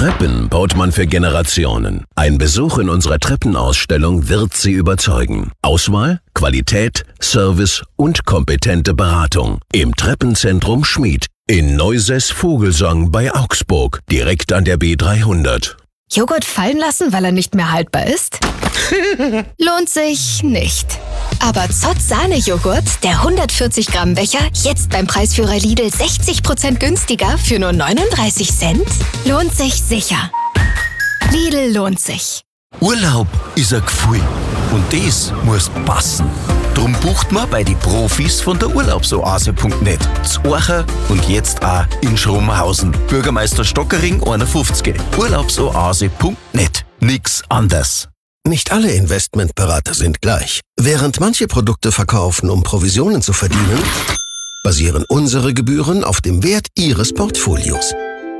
Treppen baut man für Generationen. Ein Besuch in unserer Treppenausstellung wird Sie überzeugen. Auswahl, Qualität, Service und kompetente Beratung. Im Treppenzentrum Schmied. In Neuses-Vogelsang bei Augsburg. Direkt an der B300. Joghurt fallen lassen, weil er nicht mehr haltbar ist? Lohnt sich nicht. Aber Zott Sahne-Joghurt, der 140 Gramm Becher, jetzt beim Preisführer Lidl 60% günstiger für nur 39 Cent? Lohnt sich sicher. Lidl lohnt sich. Urlaub ist ein Gefühl und das muss passen. Drum bucht man bei die Profis von der Urlaubsoase.net. Z'Orcher und jetzt auch in Schromenhausen. Bürgermeister Stockering 51. Urlaubsoase.net. Nix anders. Nicht alle Investmentberater sind gleich. Während manche Produkte verkaufen, um Provisionen zu verdienen, basieren unsere Gebühren auf dem Wert Ihres Portfolios.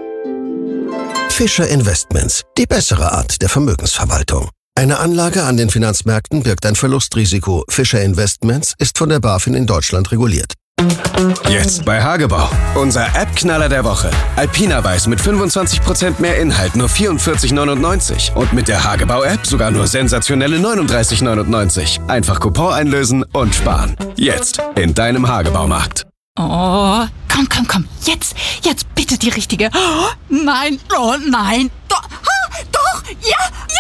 Fischer Investments, die bessere Art der Vermögensverwaltung. Eine Anlage an den Finanzmärkten birgt ein Verlustrisiko. Fischer Investments ist von der BaFin in Deutschland reguliert. Jetzt bei Hagebau. Unser App-Knaller der Woche. Alpina Weiß mit 25% mehr Inhalt, nur 44,99. Und mit der Hagebau-App sogar nur sensationelle 39,99. Einfach Coupon einlösen und sparen. Jetzt in deinem Hagebaumarkt. Oh, komm. Jetzt bitte die richtige. Oh, nein. Doch, ja.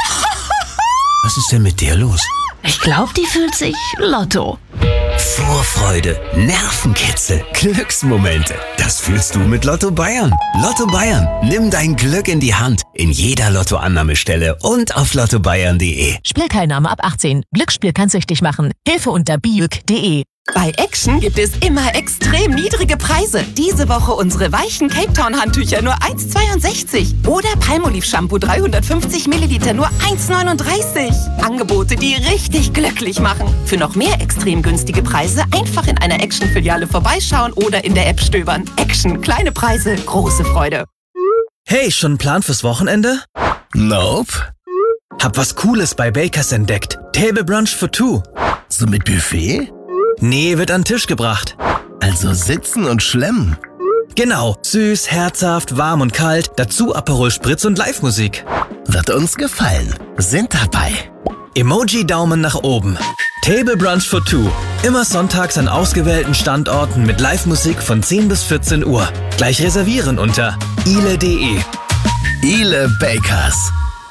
Was ist denn mit der los? Ich glaube, die fühlt sich Lotto. Vorfreude, Nervenkitzel, Glücksmomente. Das fühlst du mit Lotto Bayern. Lotto Bayern. Nimm dein Glück in die Hand. In jeder Lottoannahmestelle und auf lottobayern.de. Spielteilnahme ab 18. Glücksspiel kann süchtig machen. Hilfe unter biüc.de. Bei Action gibt es immer extrem niedrige Preise. Diese Woche unsere weichen Cape Town Handtücher nur 1,62. Oder Palmolive Shampoo 350 Milliliter nur 1,39. Angebote, die richtig glücklich machen. Für noch mehr extrem günstige Preise einfach in einer Action-Filiale vorbeischauen oder in der App stöbern. Action, kleine Preise, große Freude. Hey, schon ein Plan fürs Wochenende? Nope. Hab was Cooles bei Bakers entdeckt. Table Brunch for two. So mit Buffet? Nee, wird an den Tisch gebracht. Also sitzen und schlemmen. Genau, süß, herzhaft, warm und kalt, dazu Aperol Spritz und Live-Musik. Wird uns gefallen. Sind dabei. Emoji-Daumen nach oben. Table Brunch for two. Immer sonntags an ausgewählten Standorten mit Live-Musik von 10 bis 14 Uhr. Gleich reservieren unter ile.de. Ile Bakers.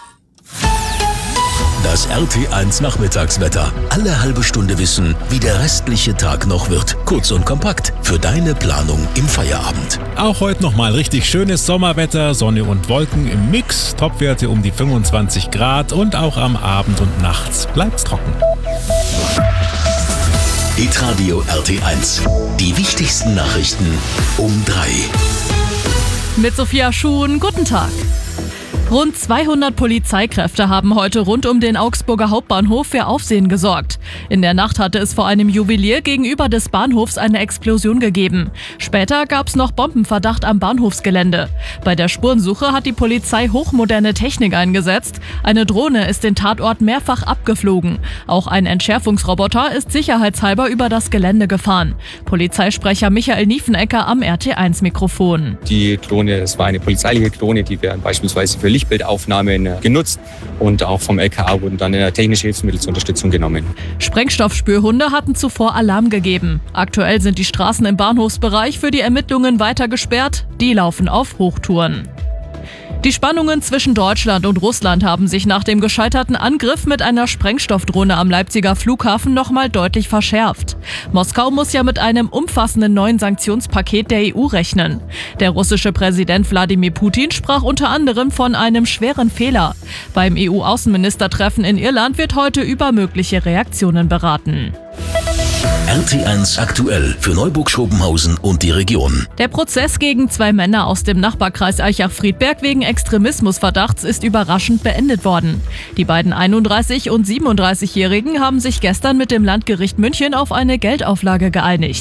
Das RT1 Nachmittagswetter. Alle halbe Stunde wissen, wie der restliche Tag noch wird. Kurz und kompakt für deine Planung im Feierabend. Auch heute nochmal richtig schönes Sommerwetter, Sonne und Wolken im Mix, Topwerte um die 25 Grad und auch am Abend und nachts bleibt's trocken. Hitradio RT1. Die wichtigsten Nachrichten um 3. Mit Sophia Schuhn, guten Tag. Rund 200 Polizeikräfte haben heute rund um den Augsburger Hauptbahnhof für Aufsehen gesorgt. In der Nacht hatte es vor einem Juwelier gegenüber des Bahnhofs eine Explosion gegeben. Später gab es noch Bombenverdacht am Bahnhofsgelände. Bei der Spurensuche hat die Polizei hochmoderne Technik eingesetzt. Eine Drohne ist den Tatort mehrfach abgeflogen. Auch ein Entschärfungsroboter ist sicherheitshalber über das Gelände gefahren. Polizeisprecher Michael Niefenecker am RT1-Mikrofon. Die Drohne, das war eine polizeiliche Drohne, die werden beispielsweise für Lichtbildaufnahmen genutzt und auch vom LKA wurden dann technische Hilfsmittel zur Unterstützung genommen. Sprengstoffspürhunde hatten zuvor Alarm gegeben. Aktuell sind die Straßen im Bahnhofsbereich für die Ermittlungen weiter gesperrt. Die laufen auf Hochtouren. Die Spannungen zwischen Deutschland und Russland haben sich nach dem gescheiterten Angriff mit einer Sprengstoffdrohne am Leipziger Flughafen nochmal deutlich verschärft. Moskau muss ja mit einem umfassenden neuen Sanktionspaket der EU rechnen. Der russische Präsident Wladimir Putin sprach unter anderem von einem schweren Fehler. Beim EU-Außenministertreffen in Irland wird heute über mögliche Reaktionen beraten. RT1 aktuell für Neuburg-Schobenhausen und die Region. Der Prozess gegen 2 Männer aus dem Nachbarkreis Aichach-Friedberg wegen Extremismusverdachts ist überraschend beendet worden. Die beiden 31- und 37-Jährigen haben sich gestern mit dem Landgericht München auf eine Geldauflage geeinigt.